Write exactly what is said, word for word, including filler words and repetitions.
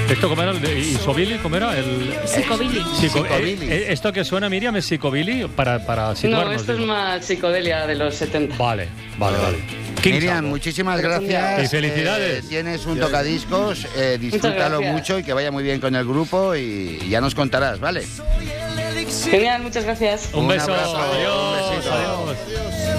¿Esto cómo era? ¿Y Sobili? ¿Cómo era? El... Psicobili. Psico... Psicobili. Eh, ¿Esto que suena, Miriam, es Psicobili? Para, para situarnos. No, esto es digo. más psicodelia de los setenta. Vale, vale, vale. King Miriam, Sabo. muchísimas gracias. Y felicidades. Eh, tienes un tocadiscos, eh, disfrútalo gracias. mucho y que vaya muy bien con el grupo y ya nos contarás, ¿vale? Genial, muchas gracias. Un Un beso. abrazo, Adiós. un besito. Adiós.